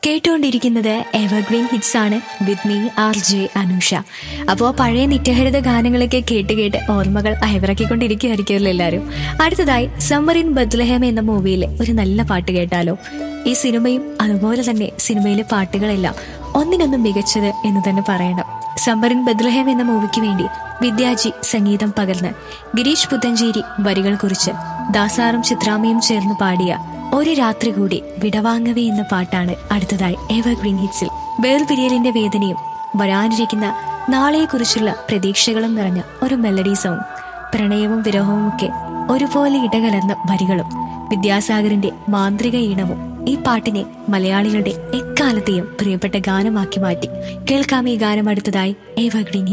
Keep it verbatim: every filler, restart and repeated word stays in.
കേട്ടുകൊണ്ടിരിക്കുന്നത് evergreen hits ആണ് with me R J Anusha. അപ്പോൾ പഴയ നിത്യഹരിത ഗാനങ്ങളൊക്കെ കേട്ട് കേട്ട് ഓർമ്മകൾ അയവിറക്കിക്കൊണ്ടിരിക്കുകയായിരിക്കുമല്ലോ എല്ലാവരും. അടുത്തതായി സമ്മർ ഇൻ ബത്ലഹേം എന്ന മൂവിയിലെ ഒരു നല്ല പാട്ട് കേട്ടാലോ. ഈ സിനിമയും അതുപോലെ തന്നെ സിനിമയിലെ പാട്ടുകളെല്ലാം ഒന്നിനൊന്നും മികച്ചത് എന്ന് തന്നെ പറയണം. സമ്മർ ഇൻ ബത്ലഹേം എന്ന മൂവിക്ക് വേണ്ടി വിദ്യാജി സംഗീതം പകർന്ന് ഗിരീഷ് പുത്തഞ്ചേരി വരികൾ കുറിച്ച് ദാസാറും ചിത്രാമ്മയും ചേർന്ന് പാടിയ ഒരു രാത്രി കൂടി വിടവാങ്ങവേ എന്ന പാട്ടാണ് അടുത്തതായി എവർഗ്രീൻ ഹിറ്റ്സിൽ. വേർപിരിയലിന്റെ വേദനയും വരാനിരിക്കുന്ന നാളെയെക്കുറിച്ചുള്ള പ്രതീക്ഷകളും നിറഞ്ഞ ഒരു മെലഡി സോങ്. പ്രണയവും വിരഹവും ഒക്കെ ഒരുപോലെ ഇടകലർന്ന വരികളും വിദ്യാസാഗറിന്റെ മാന്ത്രിക ഈണവും ഈ പാട്ടിനെ മലയാളികളുടെ എക്കാലത്തെയും പ്രിയപ്പെട്ട ഗാനമാക്കി മാറ്റി. കേൾക്കാം ഈ ഗാനം അടുത്തതായി എവർഗ്രീൻ